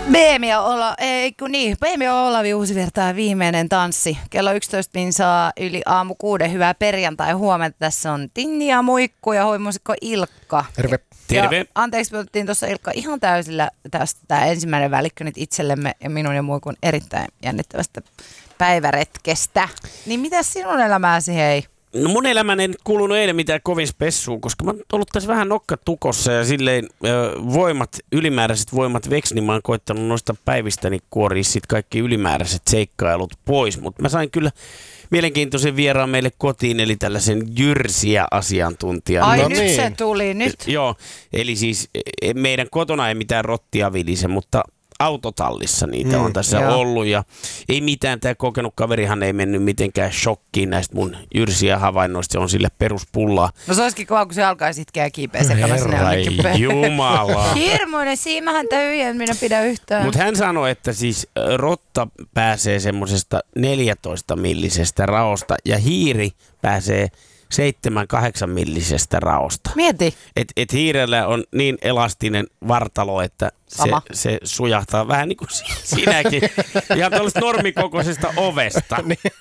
Beemi ja Olavi Uusivirta viimeinen tanssi. Kello 11 pinsaa yli aamu 6. Hyvää perjantai huomenta. Tässä on Tinni ja Muikku ja hoimusikko Ilkka. Terve. Terve. Ja anteeksi, me otettiin tuossa Ilkka ihan täysillä tästä tämä ensimmäinen välikkö nyt itsellemme ja minun ja Muikun erittäin jännittävästä päiväretkestä. Niin mitäs sinun elämääsi, hei? No mun elämäni ei nyt kuulunut eilen mitään kovin spessuun, koska mä oon ollut tässä vähän nokkatukossa ja silleen ylimääräiset voimat veksi, niin mä oon koittanut noista päivistäni kuoria sit kaikki ylimääräiset seikkailut pois. Mutta mä sain kyllä mielenkiintoisen vieraan meille kotiin, eli tällaisen Jyrsiä-asiantuntijan. Ai No nyt niin. se tuli, nyt. Joo, eli siis meidän kotona ei mitään rottia vilise, mutta autotallissa niitä on tässä joo. ollut ja ei mitään, tämä kokenut kaverihan ei mennyt mitenkään shokkiin näistä mun Jyrsiä havainnoista, se on sille peruspullaa. No se olisikin kova, kun se alkaisi itkeä ja kiipeä sekana sinne jonnekin. Jumala. Hirmuinen, siimähän täyjä, en minä pidä yhtään. Mutta hän sanoi, että siis rotta pääsee semmosesta 14 millisestä raosta ja hiiri pääsee 7-8 millisestä raosta. Mieti. Et hiirellä on niin elastinen vartalo, että se sujahtaa vähän niin kuin sinäkin. Ihan tuollaista normikokoisesta ovesta.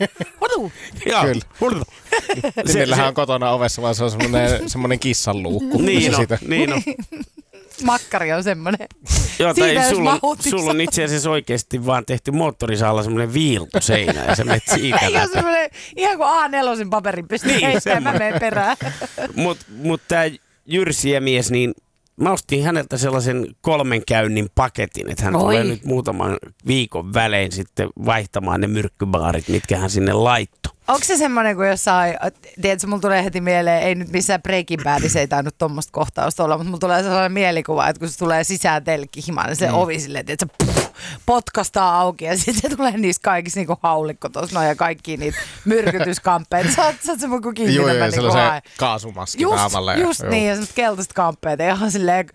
Kyllä. Tinnillähän on kotona ovessa, vaan se on semmoinen kissanluukku. Niin on. Makkari on semmoinen. Joo, tai Siitä sulla on itse asiassa oikeasti vaan tehty moottorisahalla semmoinen viiltoseinä ja sä menet siitä Ei ole läpi. semmoinen, ihan kuin A4 paperin pystyy Niin, heittämään, mä semmoinen. menen perään. Mut tää Jyrsiä-mies, niin mä ostin häneltä sellaisen 3 käynnin paketin, että hän tulee nyt muutaman viikon välein sitten vaihtamaan ne myrkkybaarit, mitkä hän sinne laittoi. Onko se semmoinen, kun jossain, tiedätkö, mulla tulee heti mieleen, ei nyt missään Breaking Badissa ei tainnut tommoista kohtausta olla, mutta mulla tulee sellainen mielikuva, että kun se tulee sisään telkkihimaan, niin se ovi silleen, että se potkastaa auki ja sitten se tulee niissä kaikissa niinku haulikko tuossa noin ja kaikki niitä myrkytyskamppeita. Sä oot semmoinen kuin kiinnittämään. Joo, sellaisen kaasumaskin naamalla. Just niin, ja semmoiset keltaiset kamppeet. Ja ihan silleen,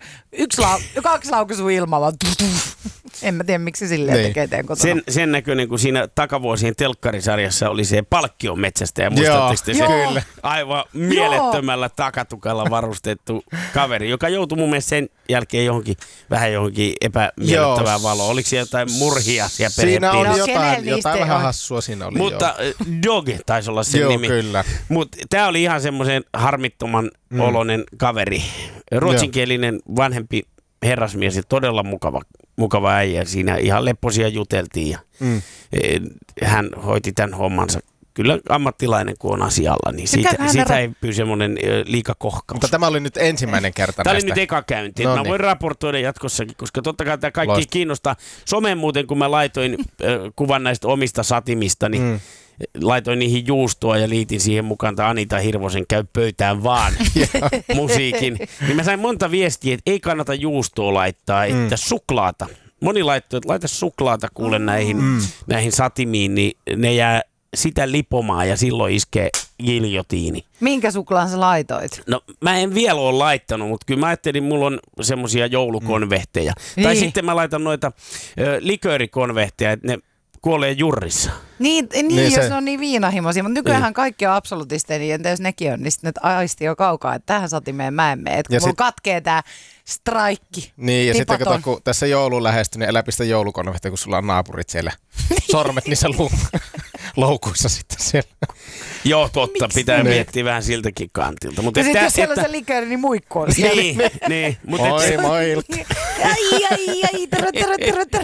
2 laukaisua ilmaa vaan. En mä tiedä, miksi silleen niin tekee teen kotona. Sen näköinen, kun siinä takavuosien telkkarisarjassa oli se palkkion metsästäjä. Muistatteko te se kyllä. aivan mielettömällä takatukalla varustettu kaveri, joka joutui mun mielestä sen jälkeen johonkin epämiellyttävään valoon. Oliko siellä jotain murhia siellä Siinä oli perhepiirissä? jotain vähän hassua siinä oli. Mutta Dog taisi olla sen nimi. Kyllä. Mutta tämä oli ihan semmoisen harmittoman oloinen kaveri. Ruotsinkielinen vanhempi herrasmies ja todella mukava äijä. Siinä ihan lepposia juteltiin ja hän hoiti tämän hommansa. Kyllä ammattilainen, kun on asialla, niin siitä ei pyy semmoinen liikakohkaus. Mutta tämä oli nyt ensimmäinen kerta Tämä näistä. oli nyt eka käynti. No Mä niin. voin raportoida jatkossakin, koska totta kai tämä kaikki kiinnostaa. Someen muuten, kun mä laitoin kuvan näistä omista satimista, niin laitoin niihin juustoa ja liitin siihen mukaan Anita Hirvosen Käy pöytään vaan musiikin. Niin mä sain monta viestiä, että ei kannata juustoa laittaa, että suklaata. Moni laittoi, että laita suklaata kuule näihin satimiin, niin ne jää sitä lipomaan ja silloin iskee giljotiini. Minkä suklaan sä laitoit? No mä en vielä ole laittanut, mutta kyllä mä ajattelin, mulla on semmosia joulukonvehteja. Tai sitten mä laitan noita liköörikonvehteja, että ne kuolee jurrissa. Niin Niin jos se ne on niin viinahimoisia, mutta nykyään kaikki on absolutisteja, niin entä jos nekin on, niin sitten ne aisti jo kaukaa, että tähän satimeen mä en mene. Että kun mulla katkee tää straikki. Niin, ja sitten tipaton. kun tässä joulu lähestyy, niin älä pistä joulukonvehtia, kun sulla on naapurit siellä. Sormet niissä loukuissa sitten siellä. Joo, totta. Miksi? Pitää miettiä vähän siltäkin kantilta. Ja sitten jos siellä on se likööri, niin Muikku on siellä. Niin. Moi. Ai, terve.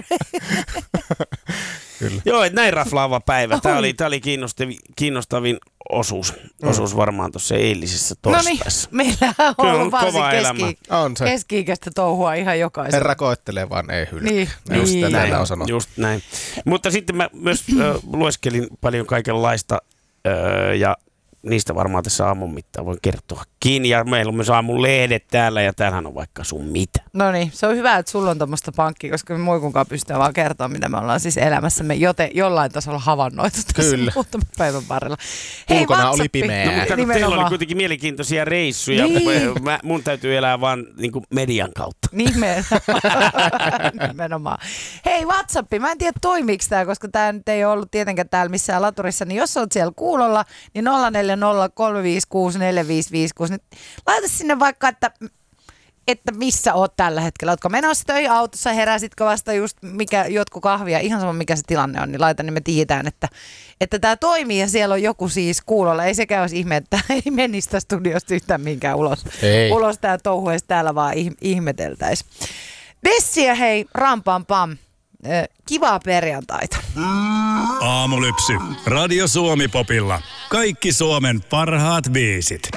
Kyllä. Joo, että näin raflaava päivä. Tämä oli kiinnostavin osuus varmaan tuossa eilisessä torstaissa. No niin, meillä on ollut kova elämä. On se. Keski-ikäistä touhua ihan jokaisen. Herra koettelee, vaan ei hylkä. Niin. Just Niin. näin on sanottu. Just näin. Mutta sitten mä myös lueskelin paljon kaikenlaista ja niistä varmaan tässä aamun mittaan voin kertoakin. Ja meillä on myös aamun lehdet täällä ja täällähän on vaikka sun mitä. No niin, se on hyvä, että sulla on tuommoista pankkia, koska me Muikunkaan pystytään vaan kertoa, mitä me ollaan siis elämässämme jollain tasolla havainnoitu tässä Kyllä. muutaman päivän varrella. Ulkona oli pimeää. No, mutta teillä Nimenomaan. oli kuitenkin mielenkiintoisia reissuja. Niin. Mun täytyy elää vaan niin kuin median kautta. Nimenomaan. Hei WhatsApp, mä en tiedä toimiiko tämä, koska tämä nyt ei ole ollut tietenkään täällä missään laturissa, niin jos olet siellä kuulolla, niin 0403564556, niin laita sinne vaikka, että että missä oot tällä hetkellä. Ootko menossa töihin autossa, heräsitkö vasta just jotkut kahvia, ihan sama mikä se tilanne on, niin laita, niin me tiedetään, että tämä toimii ja siellä on joku siis kuulolla. Ei sekään olisi ihme, että ei menisi tästä studiosta yhtään mihinkään ulos tämä touhu, edes täällä vaan ihmeteltäisiin. Bessiä hei, rampam pam. Kivaa perjantaita. Aamulypsy. Radio Suomi Popilla. Kaikki Suomen parhaat biisit.